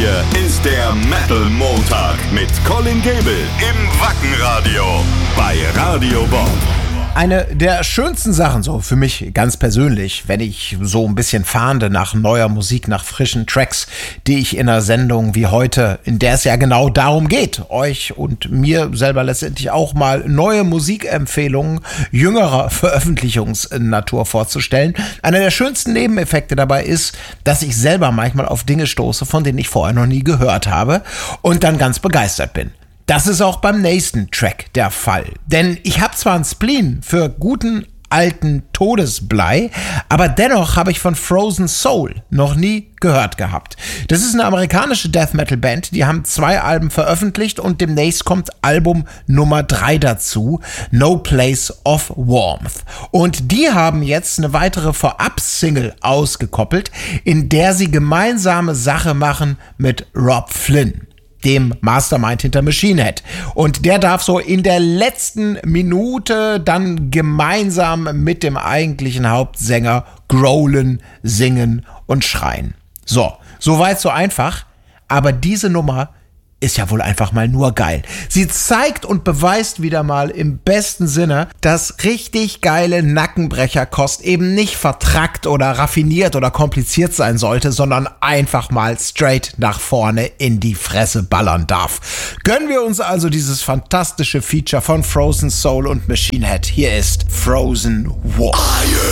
hier ist der Metal Montag mit Colin Gable im Wackenradio bei Radio Bob. Eine der schönsten Sachen, so für mich ganz persönlich, wenn ich so ein bisschen fahnde nach neuer Musik, nach frischen Tracks, die ich in einer Sendung wie heute, in der es ja genau darum geht, euch und mir selber letztendlich auch mal neue Musikempfehlungen jüngerer Veröffentlichungsnatur vorzustellen. Einer der schönsten Nebeneffekte dabei ist, dass ich selber manchmal auf Dinge stoße, von denen ich vorher noch nie gehört habe und dann ganz begeistert bin. Das ist auch beim nächsten Track der Fall. Denn ich habe zwar einen Spleen für guten alten Todesblei, aber dennoch habe ich von Frozen Soul noch nie gehört gehabt. Das ist eine amerikanische Death Metal Band, die haben 2 Alben veröffentlicht und demnächst kommt Album Nummer 3 dazu, No Place of Warmth. Und die haben jetzt eine weitere Vorab-Single ausgekoppelt, in der sie gemeinsame Sache machen mit Rob Flynn, dem Mastermind hinter Machine Head. Und der darf so in der letzten Minute dann gemeinsam mit dem eigentlichen Hauptsänger growlen, singen und schreien. So weit, so einfach. Aber diese Nummer ist ja wohl einfach mal nur geil. Sie zeigt und beweist wieder mal im besten Sinne, dass richtig geile Nackenbrecherkost eben nicht vertrackt oder raffiniert oder kompliziert sein sollte, sondern einfach mal straight nach vorne in die Fresse ballern darf. Gönnen wir uns also dieses fantastische Feature von Frozen Soul und Machine Head. Hier ist Frozen War.